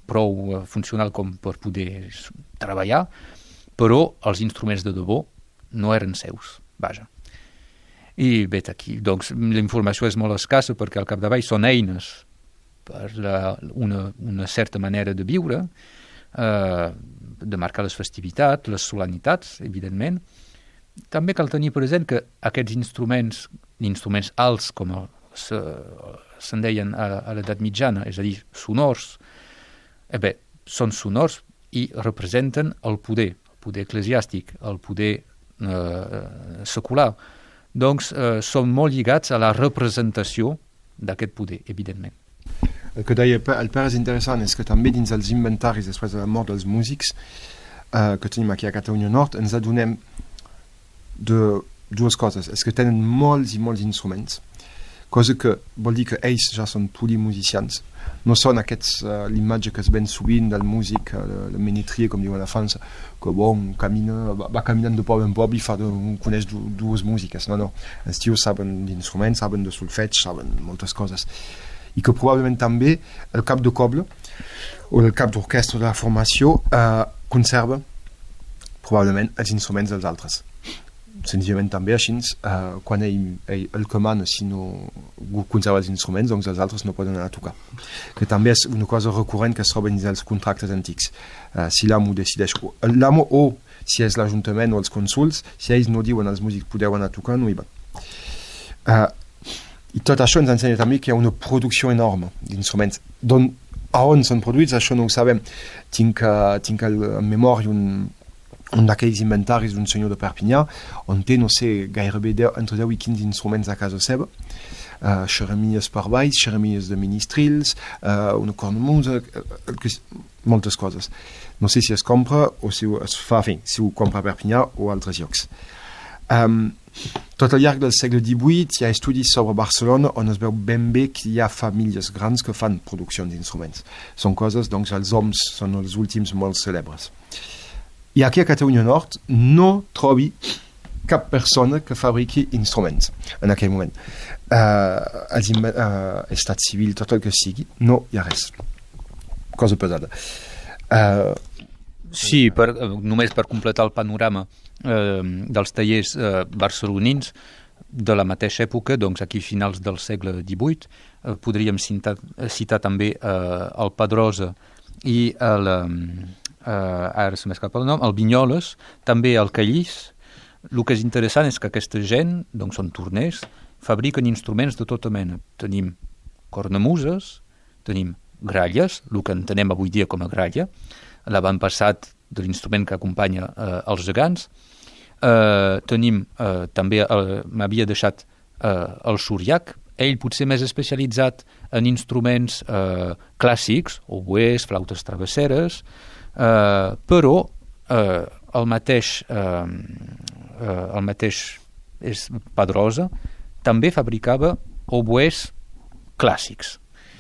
prou funcional com per poder treballar, però els instruments de debò no eren seus, vaja. I bé, aquí, doncs, la informació és molt escassa perquè al capdavall són eines per una certa manera de viure, de marcar les festivitats, les solemnitats, evidentment. També cal tenir present que aquests instruments alts, com se'n deien a l'edat mitjana, és a dir, sonors, són sonors i representen el poder eclesiàstic, el poder secular. Doncs són molt lligats a la representació d'aquest poder, evidentment. El que deia el Pere és interessant, és que també dins els inventaris després de la mort dels músics que tenim aquí a Catalunya Nord ens adonem de dues coses. És que tenen molts i molts instruments, cosa que vol dir que ells ja són polimusicians. No són aquests, l'imatge que es ven sovint del músic, el menetrier, com diuen a França, que va caminant de poble en poble i coneix dues músiques. No. Els tios saben d'instruments, saben de solfeig, saben moltes coses. I que probablement també el cap de coble o el cap d'orquestra de la formació conserva probablement els instruments dels altres. Senzillament també així, quan el que mana, si no conserva els instruments, doncs els altres no poden anar a tocar. Que també és una cosa recurrent que es troba dins els contractes antics. Si l'amo decideix, l'amo o si és l'Ajuntament o els consuls, si ells no diuen als músics podeu anar a tocar, no hi va. I tot això ens ensenya també que hi ha una producció enorme d'instruments. On són produïts, això no ho sabem. Tinc en memòria un d'aquells inventaris d'un senyor de Perpinyà on té, no sé, gairebé entre 10 i 15 instruments a casa seva, xeremies per baix, xeremies de ministrils, una cornamusa, moltes coses. No sé si es compra o si es fa, si ho compra a Perpinyà o a altres llocs. Tot al llarg del segle XVIII hi ha estudis sobre Barcelona on es veu ben bé que hi ha famílies grans que fan producció d'instruments. Són coses, doncs, els homes són els últims molt cèlebres. I aquí a Catalunya Nord no trobi cap persona que fabriqui instruments en aquell moment. Estat civil, tot el que sigui, no hi ha res. Cosa pesada. Sí, només per completar el panorama dels tallers barcelonins de la mateixa època, doncs aquí finals del segle XVIII, podríem citar també el Pedrosa i ara se m'escapa el nom, el Vinyoles, també el Callís. El que és interessant és que aquesta gent, doncs són torners, fabriquen instruments de tota mena. Tenim cornamuses, tenim gralles, el que entenem avui dia com a gralla, l'avantpassat de l'instrument que acompanya els gegants. Tenim també, m'havia deixat el suriac, ell potser més especialitzat en instruments clàssics, oboès, flautes travesseres, però el mateix és Pedrosa també fabricava oboès clàssics.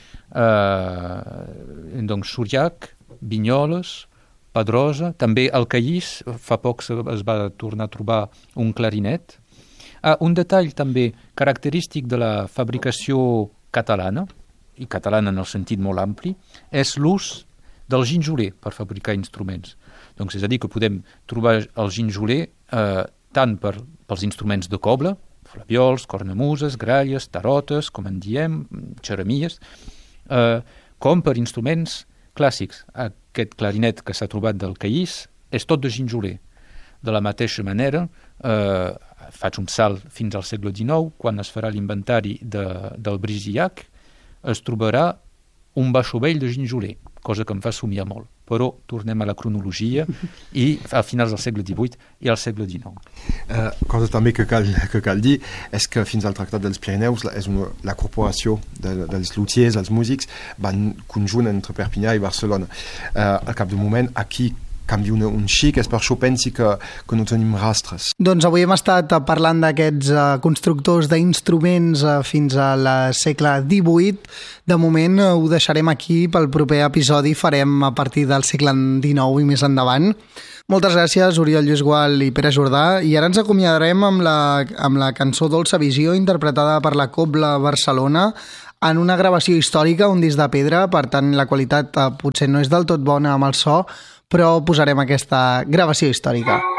Doncs suriac, Vinyoles, Pedrosa, també al Callís, fa poc es va tornar a trobar un clarinet. Un detall també característic de la fabricació catalana, i catalana en el sentit molt ampli, és l'ús del ginjoler per fabricar instruments. Doncs és a dir, que podem trobar el ginjoler tant pels instruments de coble, flaviols, cornamuses, gralles, tarotes, com en diem, xeremies, com per instruments clàssics. Aquest clarinet que s'ha trobat del Callís és tot de ginjoler. De la mateixa manera, faig un salt fins al segle XIX, quan es farà l'inventari del Brisillac, es trobarà un baixo vell de ginjoler, cosa que em fa somiar molt. Però tornem a la cronologia i a finals del segle XVIII i al segle XIX. Cosa també que cal dir és que fins al Tractat dels Pirineus la corporació dels luthiers, els músics, van conjunt entre Perpinyà i Barcelona. Al cap d'un moment, aquí canvia un xic, és per això pensi que no tenim rastres. Doncs avui hem estat parlant d'aquests constructors d'instruments fins al segle XVIII. De moment ho deixarem aquí, pel proper episodi farem a partir del segle XIX i més endavant. Moltes gràcies, Oriol Lluís Gual i Pere Jordà, i ara ens acomiadarem amb la cançó Dolça Visió, interpretada per la Cobla Barcelona, en una gravació històrica, un disc de pedra, per tant la qualitat potser no és del tot bona amb el so, però posarem aquesta gravació històrica.